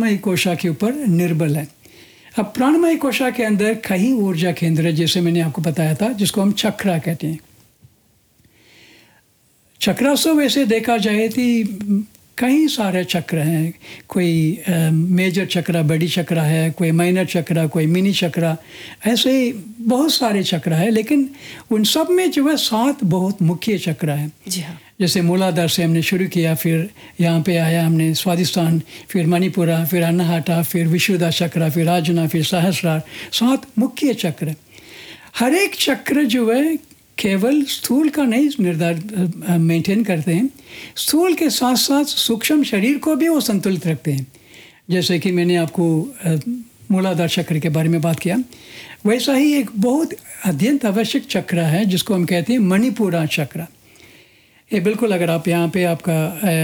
प्राणमयी कोशा के ऊपर निर्बल है। अब प्राणमयी कोशा के अंदर कई ऊर्जा केंद्र है, जैसे मैंने आपको बताया था, जिसको हम चक्रा कहते हैं। चक्रा से वैसे देखा जाए तो कई सारे चक्र हैं, कोई मेजर चक्रा, बड़ी चक्रा है, कोई माइनर चक्रा, कोई मिनी चक्रा, ऐसे बहुत सारे चक्र है, लेकिन उन सब में जो है 7 बहुत मुख्य चक्र है। जी हाँ। जैसे मूलाधार से हमने शुरू किया, फिर यहाँ पे आया हमने स्वादिष्ठान, फिर मणिपुरा, फिर अनाहटा, फिर विशुद्धा चक्र, फिर आजना, फिर सहस्रार, 7 मुख्य चक्र। हर एक चक्र जो है केवल स्थूल का नहीं निर्धारित मेंटेन करते हैं, स्थूल के साथ साथ सूक्ष्म शरीर को भी वो संतुलित रखते हैं। जैसे कि मैंने आपको मूलाधार चक्र के बारे में बात किया, वैसा ही एक बहुत अत्यंत आवश्यक चक्र है जिसको हम कहते हैं मणिपुरा चक्र। ये बिल्कुल, अगर आप यहाँ पे आपका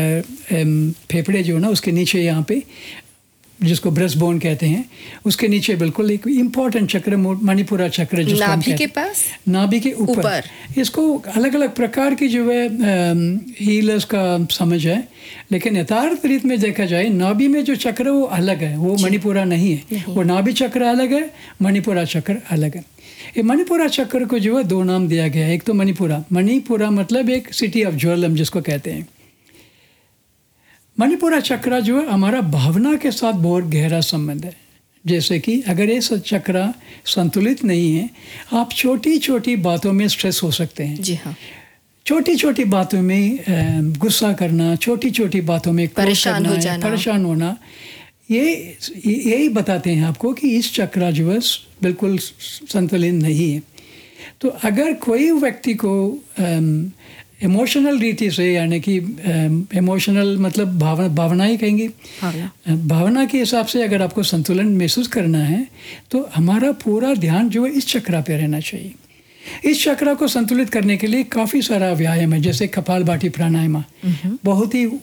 फेफड़े जो है ना, उसके नीचे यहाँ पे, जिसको ब्रेस्ट बोन कहते हैं, उसके नीचे बिल्कुल एक इम्पॉर्टेंट चक्र मणिपुरा चक्र, जिसको नाभि के पास, नाभि के ऊपर। इसको अलग अलग प्रकार की जो है हीलर्स का समझ है, लेकिन यथार्थ रीत में देखा जाए नाभि में जो चक्र वो अलग है, वो मणिपुरा नहीं है। वो नाभि चक्र अलग है, मणिपुरा चक्र अलग है। ये मणिपुरा चक्र को जो है 2 नाम दिया गया है। एक तो मणिपुरा मतलब एक सिटी ऑफ ज्वेलम जिसको कहते हैं। मणिपुरा चक्र जो है हमारा भावना के साथ बहुत गहरा संबंध है। जैसे कि अगर ये चक्र संतुलित नहीं है, आप छोटी छोटी बातों में स्ट्रेस हो सकते हैं। जी हाँ। छोटी छोटी बातों में गुस्सा करना, छोटी छोटी बातों में परेशान होना, यही बताते हैं आपको कि इस चक्र जो है बिल्कुल संतुलित नहीं है। तो अगर कोई व्यक्ति को इमोशनल रीति से, यानी कि इमोशनल मतलब भावना ही कहेंगे, भावना के हिसाब से अगर आपको संतुलन महसूस करना है, तो हमारा पूरा ध्यान जो है इस चक्र पे रहना चाहिए। इस चक्र को संतुलित करने के लिए काफ़ी सारा व्यायाम है, जैसे कपालभाति प्राणायाम, बहुत ही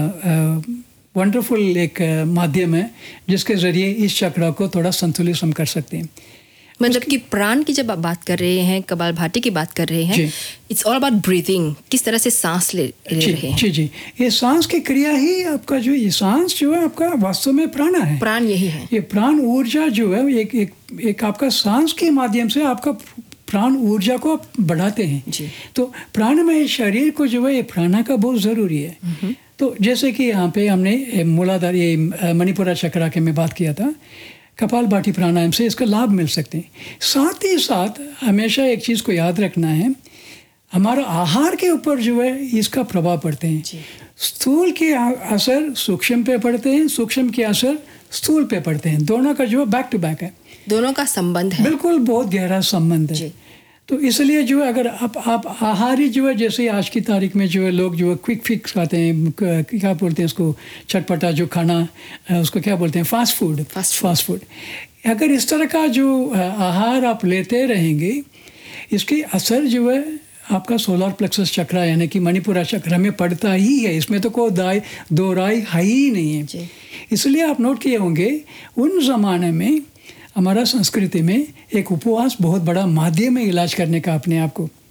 वंडरफुल एक माध्यम है जिसके ज़रिए इस चक्र को थोड़ा संतुलित हम कर सकते हैं। मतलब कि प्राण की जब आप बात कर रहे हैं, कपालभाति की बात कर रहे हैं, इट्स ऑल अबाउट ब्रीथिंग, किस तरह से सांस ले रहे हैं। जी, ये सांस की क्रिया ही आपका जो, ये सांस जो है आपका वास्तव में प्राण है। प्राण यही है। ये प्राण ऊर्जा जो है एक आपका सांस के माध्यम से आपका प्राण ऊर्जा को बढ़ाते हैं जी। तो प्राणमय शरीर को जो है ये प्राणा का बहुत ज़रूरी है। तो जैसे कि यहाँ पे हमने मूलाधार, ये मणिपुरा चक्र के में बात किया था, कपालभाति प्राणायाम से इसका लाभ मिल सकते हैं। साथ ही साथ हमेशा एक चीज़ को याद रखना है, हमारा आहार के ऊपर जो है इसका प्रभाव पड़ते हैं। स्थूल के असर सूक्ष्म पे पड़ते हैं, सूक्ष्म के असर स्थूल पे पड़ते हैं। दोनों का जो है बैक टू बैक है, दोनों का संबंध है, बिल्कुल बहुत गहरा संबंध है। तो इसलिए जो है अगर आप आहारी जो है, जैसे आज की तारीख में जो है लोग जो है क्विक फिक्स खाते हैं, क्या बोलते हैं उसको, चटपटा जो खाना, उसको क्या बोलते हैं, फास्ट फूड। अगर इस तरह का जो आहार आप लेते रहेंगे, इसके असर जो है आपका सोलर प्लेक्सस चक्र यानी कि मणिपुरा चक्र में पड़ता ही है। इसमें तो कोई दो राय है ही नहीं है। इसलिए आप नोट किए होंगे उन ज़माने में हमारा संस्कृति में एक उपवास बहुत बड़ा माध्यम है इलाज करने का अपने आप को।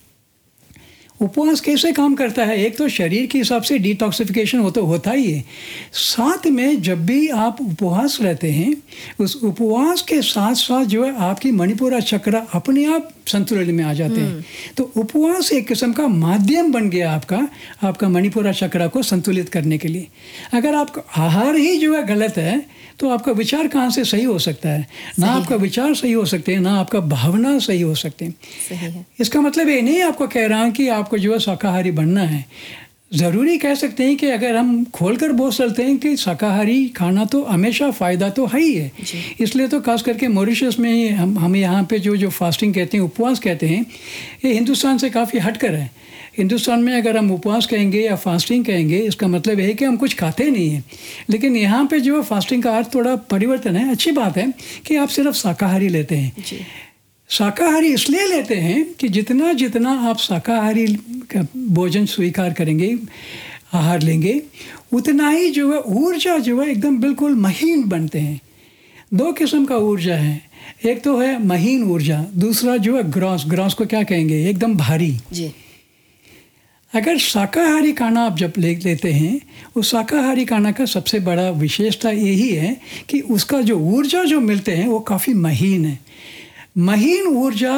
उपवास कैसे काम करता है, एक तो शरीर के हिसाब से डिटॉक्सिफिकेशन हो तो होता ही है, साथ में जब भी आप उपवास रहते हैं, उस उपवास के साथ साथ जो है आपकी मणिपुरा चक्र अपने आप संतुलन में आ जाते हैं। तो उपवास एक किस्म का माध्यम बन गया आपका मणिपुरा चक्र को संतुलित करने के लिए। अगर आपका आहार ही जो है गलत है तो आपका विचार कहाँ से सही हो सकता है? ना आपका विचार सही हो सकते हैं, ना आपका भावना सही हो सकते हैं। सही है। इसका मतलब ये नहीं आपको कह रहा हूँ कि आपको जो है शाकाहारी बनना है। ज़रूरी कह सकते हैं कि अगर हम खोलकर बोल सकते हैं कि शाकाहारी खाना तो हमेशा फ़ायदा तो है ही है। इसलिए तो खास करके मॉरिशस में हम यहाँ पे जो फास्टिंग कहते हैं, उपवास कहते हैं, ये हिंदुस्तान से काफ़ी हटकर है। हिंदुस्तान में अगर हम उपवास कहेंगे या फास्टिंग कहेंगे, इसका मतलब है कि हम कुछ खाते नहीं हैं। लेकिन यहाँ पे जो फास्टिंग का अर्थ थोड़ा परिवर्तन है। अच्छी बात है कि आप सिर्फ शाकाहारी लेते हैं। शाकाहारी इसलिए लेते हैं कि जितना आप शाकाहारी भोजन स्वीकार करेंगे, आहार लेंगे, उतना ही जो है ऊर्जा जो है एकदम बिल्कुल महीन बनते हैं। 2 किस्म का ऊर्जा है, एक तो है महीन ऊर्जा, दूसरा जो है ग्रॉस को क्या कहेंगे, एकदम भारी जी। अगर शाकाहारी खाना आप जब लेते हैं, उस शाकाहारी खाना का सबसे बड़ा विशेषता यही है कि उसका जो ऊर्जा जो मिलते हैं वो काफ़ी महीन है। महीन ऊर्जा